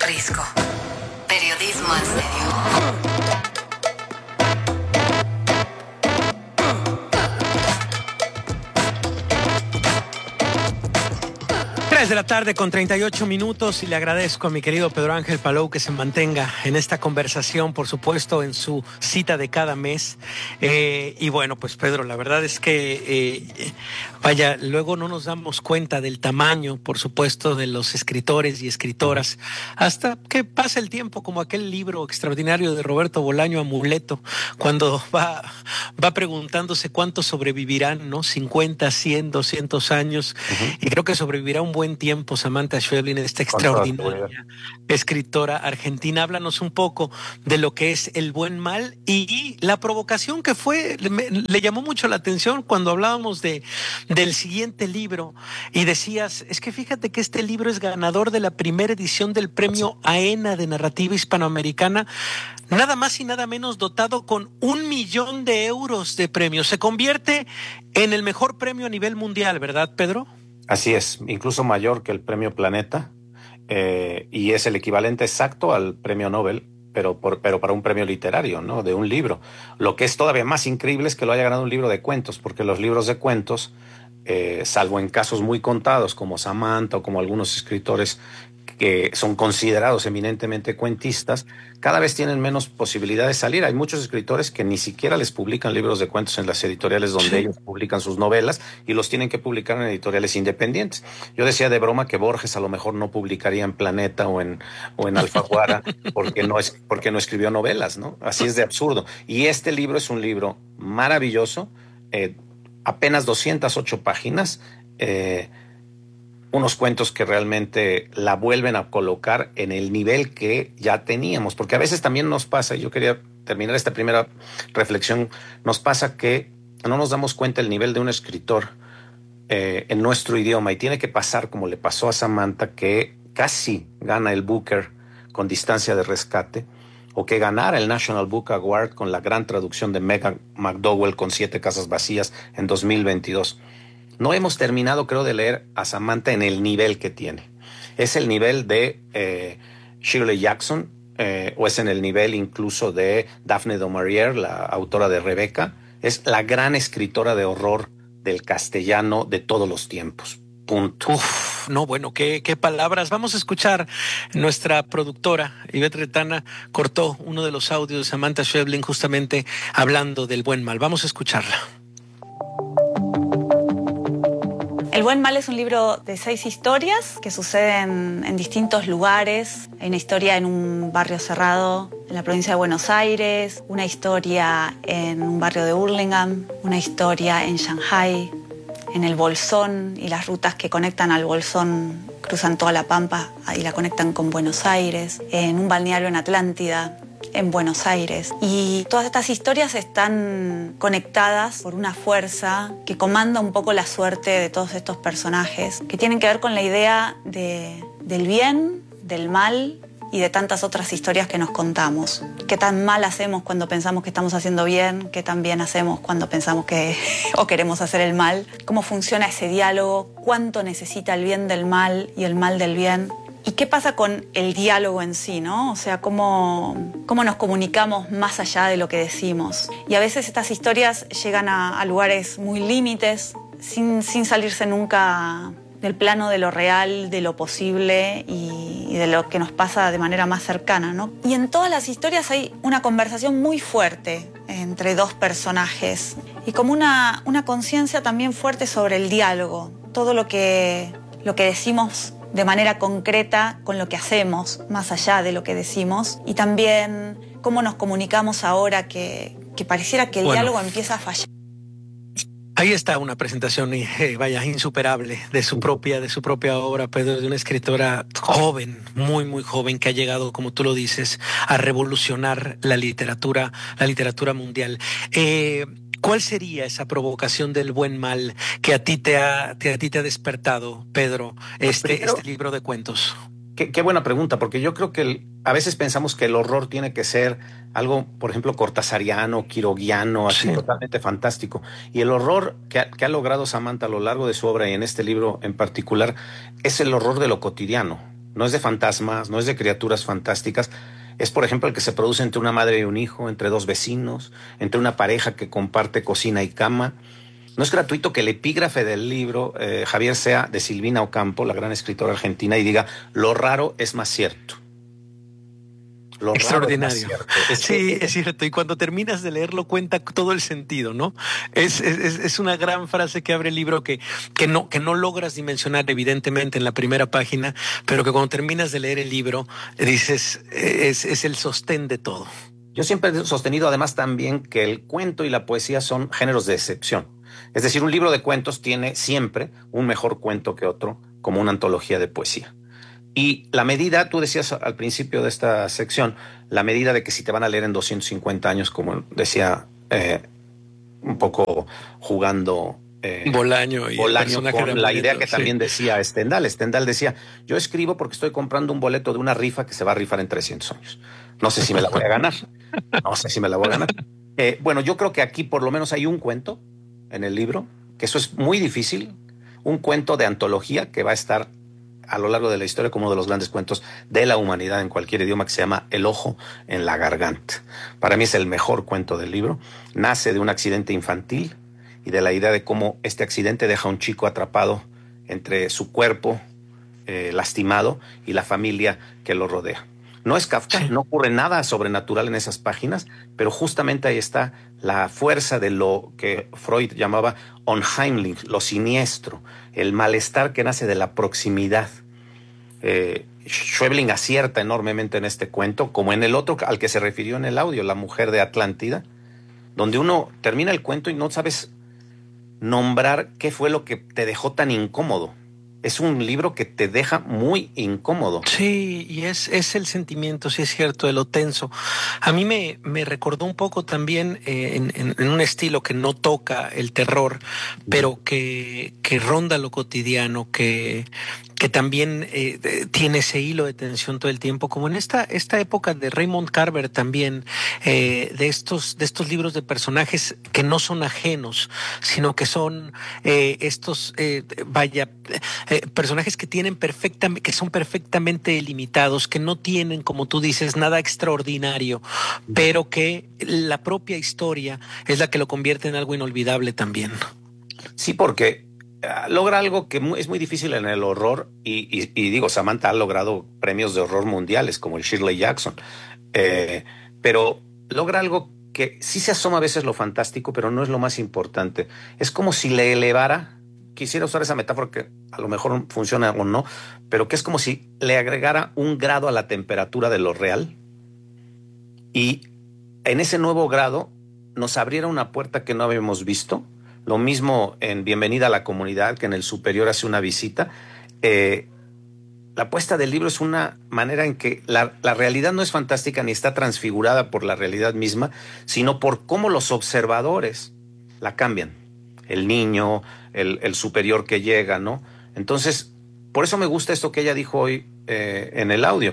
Risco. Periodismo en serio. 3:38 y le agradezco a mi querido Pedro Ángel Palou que se mantenga en esta conversación, por supuesto, en su cita de cada mes. Y bueno, pues Pedro, la verdad es que, vaya, luego no nos damos cuenta del tamaño, por supuesto, de los escritores y escritoras, hasta que pasa el tiempo, como aquel libro extraordinario de Roberto Bolaño, Amuleto, cuando va preguntándose cuántos sobrevivirán, ¿no? 50, 100, 200 años, y creo que sobrevivirá un buen tiempo Samantha Schweblin, esta extraordinaria escritora argentina. Háblanos un poco de lo que es El buen mal y la provocación que fue, le llamó mucho la atención cuando hablábamos del siguiente libro y decías, es que fíjate que este libro es ganador de la primera edición del premio AENA de narrativa hispanoamericana, nada más y nada menos dotado con 1 millón de euros de premio. Se convierte en el mejor premio a nivel mundial, ¿verdad, Pedro? Así es, incluso mayor que el premio Planeta, y es el equivalente exacto al premio Nobel, pero para un premio literario, ¿no? De un libro. Lo que es todavía más increíble es que lo haya ganado un libro de cuentos, porque los libros de cuentos, salvo en casos muy contados, como Samantha o como algunos escritores que son considerados eminentemente cuentistas, cada vez tienen menos posibilidad de salir. Hay muchos escritores que ni siquiera les publican libros de cuentos en las editoriales donde ellos publican sus novelas y los tienen que publicar en editoriales independientes. Yo decía de broma que Borges a lo mejor no publicaría en Planeta o en Alfaguara porque no escribió novelas, ¿no? Así es de absurdo. Y este libro es un libro maravilloso, apenas 208 páginas, unos cuentos que realmente la vuelven a colocar en el nivel que ya teníamos, porque a veces también nos pasa, y yo quería terminar esta primera reflexión, nos pasa que no nos damos cuenta del nivel de un escritor en nuestro idioma, y tiene que pasar como le pasó a Samantha, que casi gana el Booker con Distancia de Rescate, o que ganara el National Book Award con la gran traducción de Megan McDowell con 7 casas vacías en 2022. No hemos terminado, creo, de leer a Samantha en el nivel que tiene. ¿Es el nivel de Shirley Jackson o es en el nivel incluso de Daphne du Maurier, la autora de Rebeca? Es la gran escritora de horror del castellano de todos los tiempos. Punto. Uf, no, bueno, qué palabras. Vamos a escuchar. Nuestra productora, Ivette Retana, cortó uno de los audios de Samantha Schweblin justamente hablando del buen mal. Vamos a escucharla. El buen mal es un libro de 6 historias que suceden en distintos lugares. Hay una historia en un barrio cerrado en la provincia de Buenos Aires, una historia en un barrio de Hurlingham, una historia en Shanghái, en el Bolsón, y las rutas que conectan al Bolsón cruzan toda la Pampa y la conectan con Buenos Aires, en un balneario en Atlántida, en Buenos Aires. Y todas estas historias están conectadas por una fuerza que comanda un poco la suerte de todos estos personajes, que tienen que ver con la idea del bien, del mal y de tantas otras historias que nos contamos. Qué tan mal hacemos cuando pensamos que estamos haciendo bien, qué tan bien hacemos cuando pensamos que o queremos hacer el mal, cómo funciona ese diálogo, cuánto necesita el bien del mal y el mal del bien. ¿Y qué pasa con el diálogo en sí, no? O sea, cómo nos comunicamos más allá de lo que decimos. Y a veces estas historias llegan a lugares muy límites, sin salirse nunca del plano de lo real, de lo posible y de lo que nos pasa de manera más cercana, ¿no? Y en todas las historias hay una conversación muy fuerte entre dos personajes y como una conciencia también fuerte sobre el diálogo. Todo lo que decimos de manera concreta con lo que hacemos, más allá de lo que decimos, y también cómo nos comunicamos ahora que pareciera que el diálogo empieza a fallar. Ahí está una presentación, vaya, insuperable de su propia obra, Pedro, de una escritora joven, muy, muy joven, que ha llegado, como tú lo dices, a revolucionar la literatura mundial. ¿Cuál sería esa provocación del buen mal que a ti te ha despertado, Pedro, este libro de cuentos? Qué buena pregunta, porque yo creo que a veces pensamos que el horror tiene que ser algo, por ejemplo, cortasariano, quiroguiano, así totalmente fantástico. Y el horror que ha logrado Samantha a lo largo de su obra y en este libro en particular es el horror de lo cotidiano, no es de fantasmas, no es de criaturas fantásticas. Es, por ejemplo, el que se produce entre una madre y un hijo, entre dos vecinos, entre una pareja que comparte cocina y cama. No es gratuito que el epígrafe del libro, Javier, sea de Silvina Ocampo, la gran escritora argentina, y diga: lo raro es más cierto. Lo extraordinario. Raro es más cierto. Sí, es cierto. Y cuando terminas de leerlo cuenta todo el sentido, ¿no? Es una gran frase que abre el libro que no logras dimensionar evidentemente en la primera página, pero que cuando terminas de leer el libro dices, es el sostén de todo. Yo siempre he sostenido además también que el cuento y la poesía son géneros de excepción. Es decir, un libro de cuentos tiene siempre un mejor cuento que otro, como una antología de poesía. Y la medida, tú decías al principio de esta sección, la medida de que si te van a leer en 250 años, como decía, un poco jugando Bolaño con la idea que también decía Stendhal. Stendhal decía: yo escribo porque estoy comprando un boleto de una rifa que se va a rifar en 300 años. No sé si me la voy a ganar. Bueno, yo creo que aquí por lo menos hay un cuento en el libro, que eso es muy difícil, un cuento de antología que va a estar a lo largo de la historia como uno de los grandes cuentos de la humanidad en cualquier idioma, que se llama El ojo en la garganta. Para mí es el mejor cuento del libro. Nace de un accidente infantil y de la idea de cómo este accidente deja a un chico atrapado entre su cuerpo lastimado y la familia que lo rodea. No es Kafka, no ocurre nada sobrenatural en esas páginas, pero justamente ahí está la fuerza de lo que Freud llamaba unheimlich, lo siniestro, el malestar que nace de la proximidad. Schweblin acierta enormemente en este cuento, como en el otro al que se refirió en el audio, La mujer de Atlántida, donde uno termina el cuento y no sabes nombrar qué fue lo que te dejó tan incómodo. Es un libro que te deja muy incómodo. Sí, y es el sentimiento, sí es cierto, de lo tenso. A mí me recordó un poco también en un estilo que no toca el terror, pero que ronda lo cotidiano, que también tiene ese hilo de tensión todo el tiempo, como en esta época de Raymond Carver también, de estos libros de personajes que no son ajenos, sino que son personajes que que son perfectamente delimitados, que no tienen, como tú dices, nada extraordinario, pero que la propia historia es la que lo convierte en algo inolvidable también. Sí, porque logra algo que es muy difícil en el horror y digo, Samantha ha logrado premios de horror mundiales como el Shirley Jackson, pero logra algo que sí se asoma a veces lo fantástico, pero no es lo más importante. Es como si le elevara, quisiera usar esa metáfora que a lo mejor funciona o no, pero que es como si le agregara un grado a la temperatura de lo real y en ese nuevo grado nos abriera una puerta que no habíamos visto. Lo mismo en Bienvenida a la Comunidad, que en El Superior hace una visita. La apuesta del libro es una manera en que la realidad no es fantástica ni está transfigurada por la realidad misma, sino por cómo los observadores la cambian. El niño, el superior que llega, ¿no? Entonces, por eso me gusta esto que ella dijo hoy en el audio.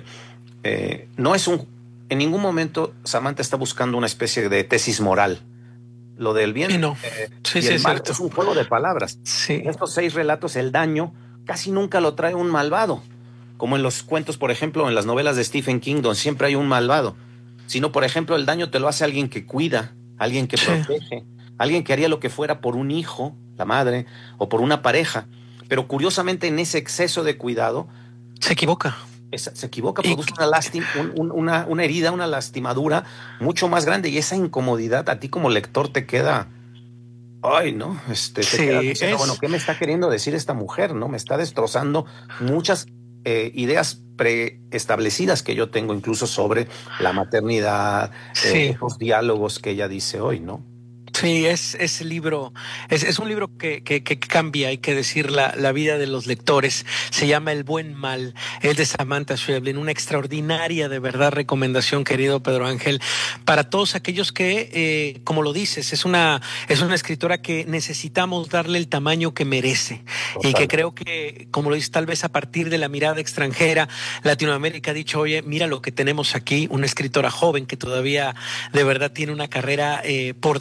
En ningún momento Samantha está buscando una especie de tesis moral. Lo del bien y el mal es un juego de palabras. Sí. En estos 6 relatos, el daño casi nunca lo trae un malvado, como en los cuentos, por ejemplo, en las novelas de Stephen King, donde siempre hay un malvado. Sino, por ejemplo, el daño te lo hace alguien que cuida, alguien que protege, alguien que haría lo que fuera por un hijo, la madre, o por una pareja. Pero curiosamente, en ese exceso de cuidado se equivoca. Produce una lástima, una herida, una lastimadura mucho más grande, y esa incomodidad a ti como lector te queda, ay, ¿no? Te queda diciendo, bueno, ¿qué me está queriendo decir esta mujer? ¿No? Me está destrozando muchas ideas preestablecidas que yo tengo, incluso sobre la maternidad, esos diálogos que ella dice hoy, ¿no? Sí, es un libro que cambia, hay que decir, la vida de los lectores. Se llama El buen mal, es de Samantha Schweblin, una extraordinaria, de verdad, recomendación, querido Pedro Ángel, para todos aquellos que, como lo dices, es una escritora que necesitamos darle el tamaño que merece. Total. Y que creo que, como lo dices, tal vez a partir de la mirada extranjera, Latinoamérica ha dicho, oye, mira lo que tenemos aquí, una escritora joven que todavía de verdad tiene una carrera por delante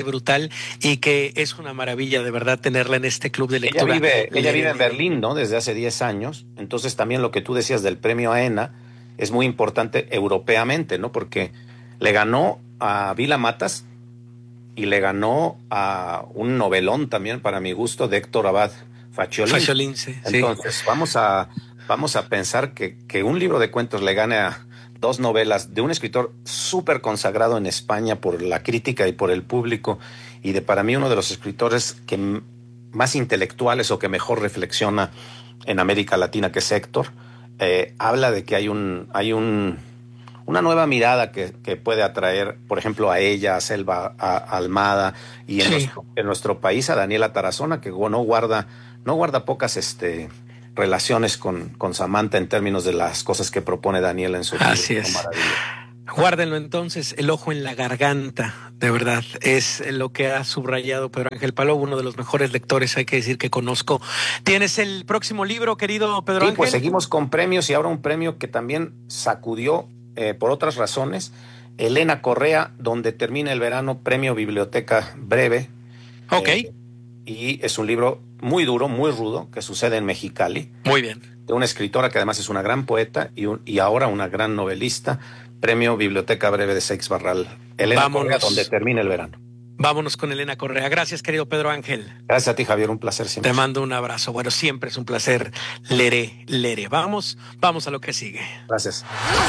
brutal y que es una maravilla de verdad tenerla en este club de lectura. Ella vive en Berlín, ¿no? Desde hace 10 años. Entonces también lo que tú decías del premio AENA es muy importante europeamente, ¿no? Porque le ganó a Vila Matas y le ganó a un novelón también, para mi gusto, de Héctor Abad Facciolin. Sí. Entonces, vamos a pensar que un libro de cuentos le gane a 2 novelas de un escritor súper consagrado en España por la crítica y por el público, y para mí uno de los escritores que más intelectuales o que mejor reflexiona en América Latina, que es Héctor. Habla de que hay una nueva mirada que puede atraer, por ejemplo, a ella, a Selva, a Almada, y en nuestro país a Daniela Tarazona, que no guarda pocas relaciones con Samantha en términos de las cosas que propone Daniela en su libro. Así es. Guárdenlo entonces, El ojo en la garganta, de verdad, es lo que ha subrayado Pedro Ángel Palou, uno de los mejores lectores, hay que decir, que conozco. ¿Tienes el próximo libro, querido Pedro Ángel? Pues seguimos con premios, y ahora un premio que también sacudió por otras razones. Elena Correa, Donde termina el verano, premio Biblioteca Breve. Ok. Y es un libro muy duro, muy rudo, que sucede en Mexicali. Muy bien. De una escritora que además es una gran poeta y ahora una gran novelista. Premio Biblioteca Breve de Seix Barral. Elena Correa, Donde termina el verano. Vámonos con Elena Correa. Gracias, querido Pedro Ángel. Gracias a ti, Javier, un placer siempre. Te mando un abrazo. Bueno, siempre es un placer. Lere. Vamos a lo que sigue. Gracias.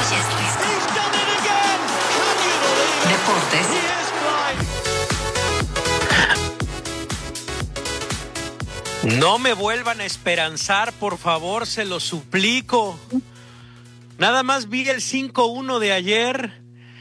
Deportes. No me vuelvan a esperanzar, por favor, se lo suplico. Nada más vi el 5-1 de ayer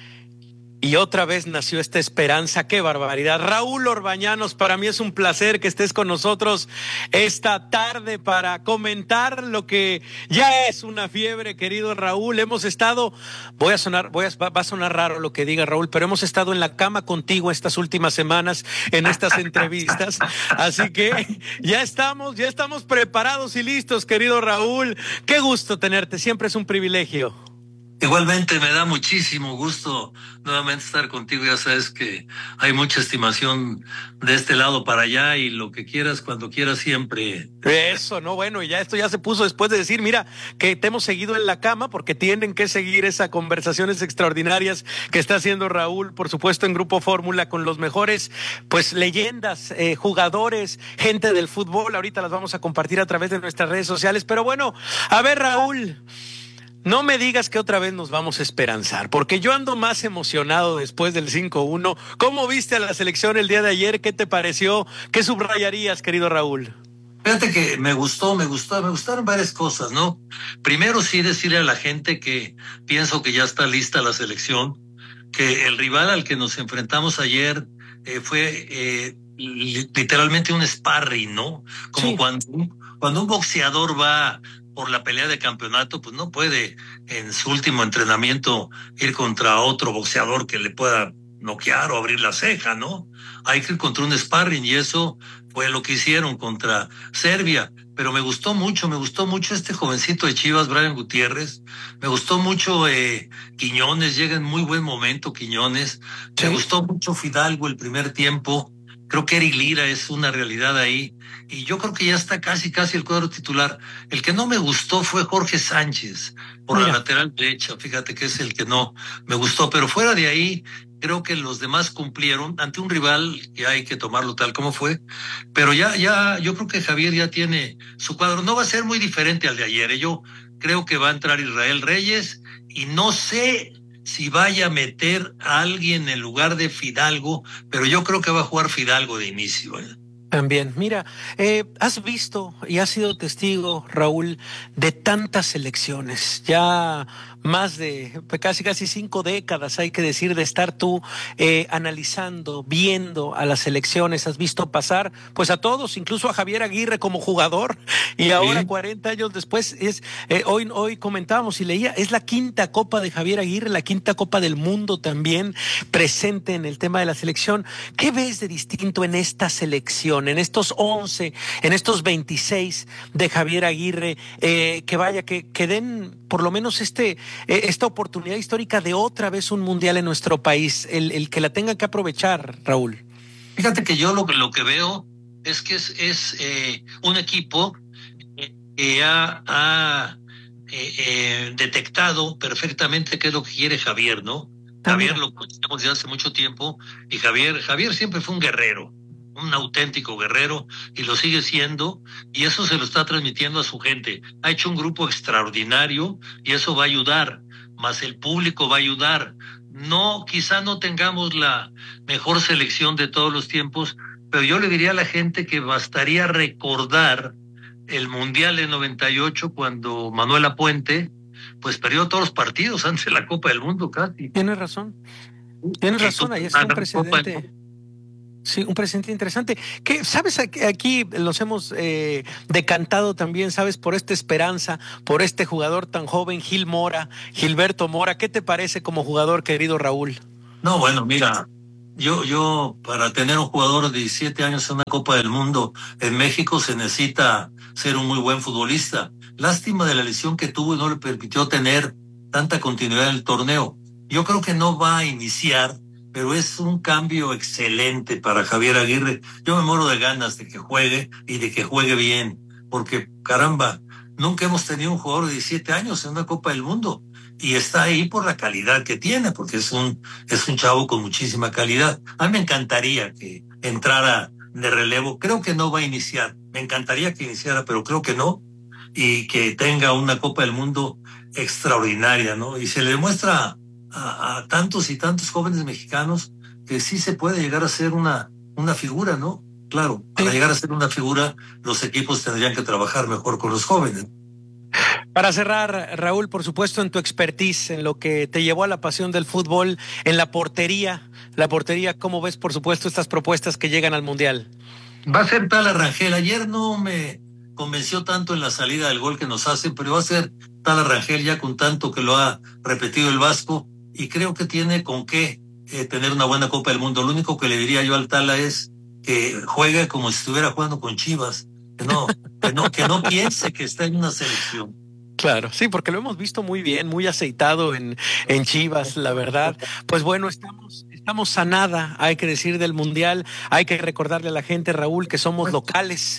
y otra vez nació esta esperanza. ¡Qué barbaridad! Raúl Orbañanos, para mí es un placer que estés con nosotros esta tarde para comentar lo que ya es una fiebre, querido Raúl. Hemos estado, va a sonar raro lo que diga Raúl, pero hemos estado en la cama contigo estas últimas semanas en estas entrevistas. Así que ya estamos preparados y listos, querido Raúl. Qué gusto tenerte, siempre es un privilegio. Igualmente me da muchísimo gusto nuevamente estar contigo. Ya sabes que hay mucha estimación de este lado para allá, y lo que quieras, cuando quieras, siempre. Eso, no, bueno, y ya esto ya se puso después de decir, mira, que te hemos seguido en la cama, porque tienen que seguir esas conversaciones extraordinarias que está haciendo Raúl, por supuesto, en Grupo Fórmula, con los mejores, pues, leyendas, jugadores, gente del fútbol. Ahorita las vamos a compartir a través de nuestras redes sociales. Pero bueno, a ver, Raúl, no me digas que otra vez nos vamos a esperanzar, porque yo ando más emocionado después del 5-1. ¿Cómo viste a la selección el día de ayer? ¿Qué te pareció? ¿Qué subrayarías, querido Raúl? Fíjate que me gustaron varias cosas, ¿no? Primero, sí decirle a la gente que pienso que ya está lista la selección, que el rival al que nos enfrentamos ayer fue literalmente un sparring, ¿no? Como sí. Cuando un boxeador va por la pelea de campeonato, pues no puede en su último entrenamiento ir contra otro boxeador que le pueda noquear o abrir la ceja, ¿no? Hay que ir contra un sparring, y eso fue lo que hicieron contra Serbia. Pero me gustó mucho este jovencito de Chivas, Brian Gutiérrez. Me gustó mucho Quiñones, llega en muy buen momento Quiñones. ¿Sí? Me gustó mucho Fidalgo el primer tiempo. Creo que Eric Lira es una realidad ahí, y yo creo que ya está casi el cuadro titular. El que no me gustó fue Jorge Sánchez por la lateral derecha. Fíjate que es el que no me gustó, pero fuera de ahí creo que los demás cumplieron ante un rival que hay que tomarlo tal como fue. Pero ya yo creo que Javier ya tiene su cuadro. No va a ser muy diferente al de ayer. Yo creo que va a entrar Israel Reyes, y no sé si vaya a meter a alguien en lugar de Fidalgo, pero yo creo que va a jugar Fidalgo de inicio, ¿eh? También, mira, has visto y has sido testigo, Raúl, de tantas elecciones, ya más de casi 5 décadas, hay que decir, de estar tú analizando, viendo a las elecciones. Has visto pasar pues a todos, incluso a Javier Aguirre como jugador, y ahora sí, 40 años después hoy comentábamos y leía, es la 5ª Copa de Javier Aguirre, la 5ª Copa del Mundo también presente en el tema de la selección. ¿Qué ves de distinto en esta selección, en estos 11, en estos 26 de Javier Aguirre, que den por lo menos esta oportunidad histórica de otra vez un mundial en nuestro país, el que la tenga que aprovechar, Raúl? Fíjate que yo lo que veo es que es un equipo que ha detectado perfectamente qué es lo que quiere Javier, ¿no? Javier lo conocemos desde hace mucho tiempo y Javier siempre fue un guerrero, un auténtico guerrero, y lo sigue siendo, y eso se lo está transmitiendo a su gente. Ha hecho un grupo extraordinario y eso va a ayudar, más el público va a ayudar. No, quizá no tengamos la mejor selección de todos los tiempos, pero yo le diría a la gente que bastaría recordar el Mundial de 98 cuando Manuel Apuente pues perdió todos los partidos antes de la Copa del Mundo casi. Tienes razón, ahí está un precedente. Sí, un precedente interesante. Que sabes, aquí los hemos decantado también, sabes, por esta esperanza, por este jugador tan joven, Gilberto Mora. ¿Qué te parece como jugador, querido Raúl? No, bueno, mira, yo para tener un jugador de 17 años en una Copa del Mundo en México se necesita ser un muy buen futbolista. Lástima de la lesión que tuvo y no le permitió tener tanta continuidad en el torneo. Yo creo que no va a iniciar, pero es un cambio excelente para Javier Aguirre. Yo me muero de ganas de que juegue y de que juegue bien, porque caramba, nunca hemos tenido un jugador de 17 años en una Copa del Mundo y está ahí por la calidad que tiene, porque es un chavo con muchísima calidad. A mí me encantaría que entrara de relevo. Creo que no va a iniciar. Me encantaría que iniciara, pero creo que no, y que tenga una Copa del Mundo extraordinaria, ¿no? Y se le demuestra a tantos y tantos jóvenes mexicanos que sí se puede llegar a ser una figura, ¿no? Claro, para llegar a ser una figura, los equipos tendrían que trabajar mejor con los jóvenes. Para cerrar, Raúl, por supuesto, en tu expertise, en lo que te llevó a la pasión del fútbol, en la portería, ¿cómo ves, por supuesto, estas propuestas que llegan al Mundial? Va a ser Tala Rangel. Ayer no me convenció tanto en la salida del gol que nos hacen, pero va a ser Tala Rangel ya con tanto que lo ha repetido el Vasco, y creo que tiene con qué tener una buena Copa del Mundo. Lo único que le diría yo al Tala es que juegue como si estuviera jugando con Chivas, que no piense que está en una selección. Claro, sí, porque lo hemos visto muy bien, muy aceitado en Chivas, la verdad. Pues bueno, estamos a nada, hay que decir, del Mundial. Hay que recordarle a la gente, Raúl, que somos locales,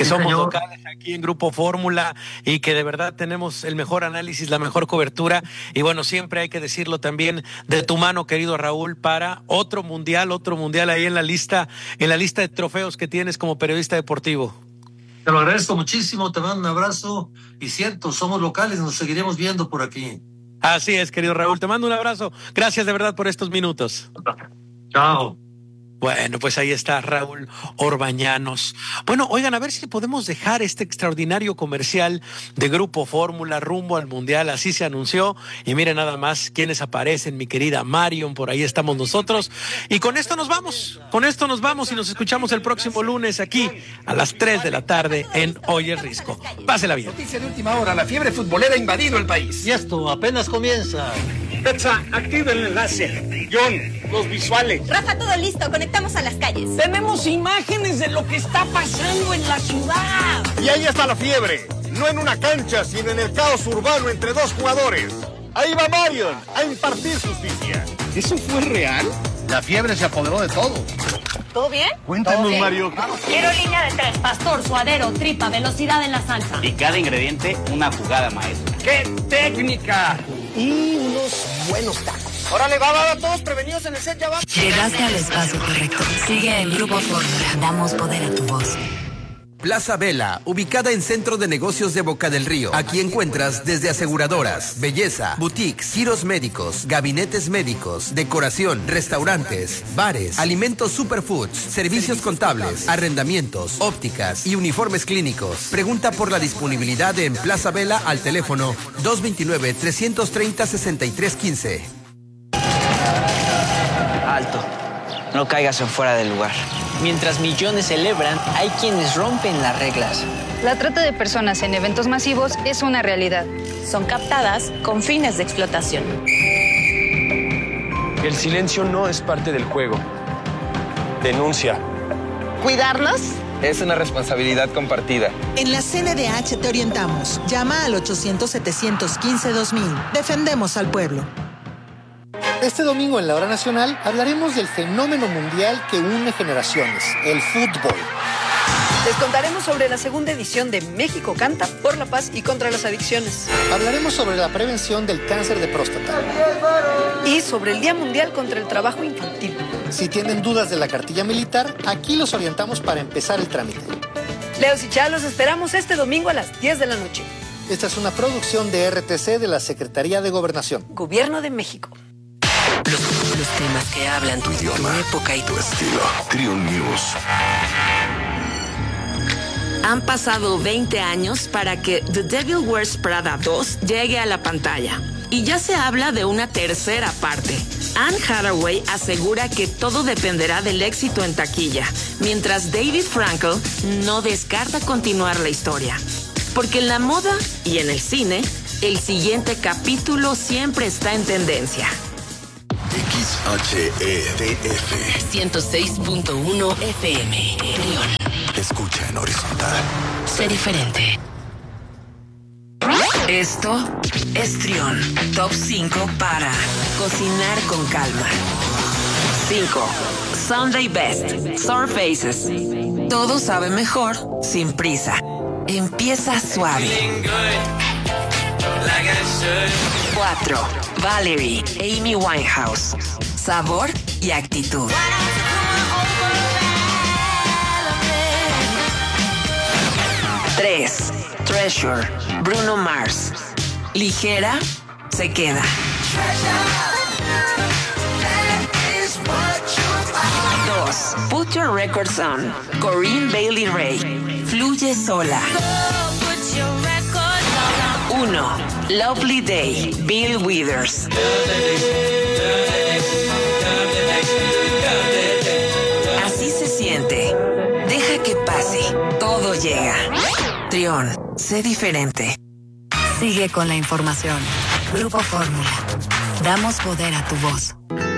aquí en Grupo Fórmula, y que de verdad tenemos el mejor análisis, la mejor cobertura. Y bueno, siempre hay que decirlo también de tu mano, querido Raúl, para otro mundial ahí en la lista de trofeos que tienes como periodista deportivo. Te lo agradezco muchísimo, te mando un abrazo, y cierto, somos locales, nos seguiremos viendo por aquí. Así es, querido Raúl, te mando un abrazo. Gracias de verdad por estos minutos. Chao. Bueno, pues ahí está Raúl Orbañanos. Bueno, oigan, a ver si podemos dejar este extraordinario comercial de Grupo Fórmula rumbo al Mundial. Así se anunció. Y miren nada más quiénes aparecen, mi querida Marion, por ahí estamos nosotros. Y con esto nos vamos y nos escuchamos el próximo lunes aquí a las 3 de la tarde en Oye Risco. Pásela bien. Noticia de última hora, la fiebre futbolera ha invadido el país. Y esto apenas comienza. Petsa, activa el enlace. John, los visuales. Rafa, todo listo, conectamos a las calles. Tenemos imágenes de lo que está pasando en la ciudad. Y ahí está la fiebre, no en una cancha, sino en el caos urbano entre dos jugadores. Ahí va Marion a impartir justicia. ¿Eso fue real? La fiebre se apoderó de todo. ¿Todo bien? Cuéntanos, Mario. Quiero línea de 3, pastor, suadero, tripa, velocidad en la salsa. Y cada ingrediente una jugada maestra. ¡Qué técnica! Y unos buenos tacos. Órale, va, todos prevenidos en el set, ya va. Llegaste al espacio correcto. Sigue en Grupo Fórmula. Damos poder a tu voz. Plaza Vela, ubicada en Centro de Negocios de Boca del Río. Aquí encuentras desde aseguradoras, belleza, boutiques, giros médicos, gabinetes médicos, decoración, restaurantes, bares, alimentos superfoods, servicios contables, arrendamientos, ópticas y uniformes clínicos. Pregunta por la disponibilidad en Plaza Vela al teléfono 229-330-6315. Alto. No caigas en fuera del lugar. Mientras millones celebran, hay quienes rompen las reglas. La trata de personas en eventos masivos es una realidad. Son captadas con fines de explotación. El silencio no es parte del juego. Denuncia. ¿Cuidarnos? Es una responsabilidad compartida. En la CNDH te orientamos. Llama al 800-715-2000. Defendemos al pueblo. Este domingo en la Hora Nacional hablaremos del fenómeno mundial que une generaciones, el fútbol. Les contaremos sobre la segunda edición de México Canta por la paz y contra las adicciones. Hablaremos sobre la prevención del cáncer de próstata. Y sobre el Día Mundial contra el Trabajo Infantil. Si tienen dudas de la cartilla militar, aquí los orientamos para empezar el trámite. Leos y Chá, los esperamos este domingo a las 10 de la noche. Esta es una producción de RTC de la Secretaría de Gobernación. Gobierno de México. Los temas que hablan tu idioma, tu época y tu estilo. Trion News. Han pasado 20 años para que The Devil Wears Prada 2 llegue a la pantalla. Y ya se habla de una tercera parte. Anne Hathaway asegura que todo dependerá del éxito en taquilla, mientras David Frankel no descarta continuar la historia. Porque en la moda y en el cine, el siguiente capítulo siempre está en tendencia. XHEDF 106.1 FM. Trión. Escucha en horizontal. Sé diferente. Esto es Trión. Top 5 para cocinar con calma. 5. Sunday Best. Surfaces. Todo sabe mejor sin prisa. Empieza suave. 4. Valerie. Amy Winehouse. Sabor y actitud. 3. Treasure. Bruno Mars. Ligera, se queda. 2. Put Your Records On. Corinne Bailey Rae. Fluye sola. 1. Lovely Day. Bill Withers. Así se siente. Deja que pase. Todo llega. Trión, sé diferente. Sigue con la información. Grupo Fórmula. Damos poder a tu voz.